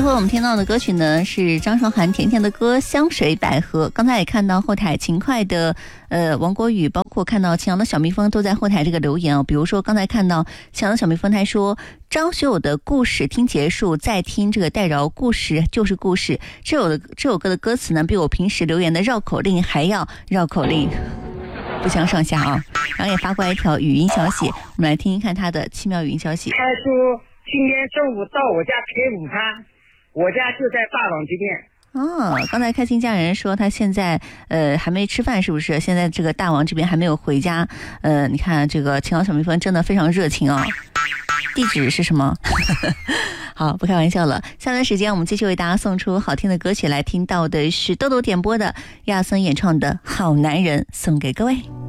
后我们听到的歌曲呢是张韶涵甜甜的歌《香水百合》。刚才也看到后台勤快的王国宇，包括看到秦阳的小蜜蜂都在后台这个留言哦。比如说刚才看到秦阳的小蜜蜂他说张学友的故事听结束，再听这个代饶故事就是故事。这首歌的歌词呢比我平时留言的绕口令还要绕口令，不相上下啊。然后也发过来一条语音消息，我们来听一看他的奇妙语音消息。 他说今天中午到我家陪午餐，我家就在大王这边。 刚才开心家人说他现在还没吃饭，是不是？现在这个大王这边还没有回家。你看这个秦阳小蜜蜂真的非常热情啊。地址是什么？好，不开玩笑了。下段时间我们继续为大家送出好听的歌曲，来听到的是豆豆点播的亚森演唱的《好男人》，送给各位。